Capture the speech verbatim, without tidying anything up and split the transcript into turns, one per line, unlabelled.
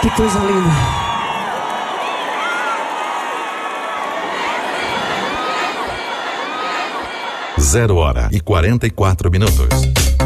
Que coisa linda.
Zero hora e quarenta e quatro minutos.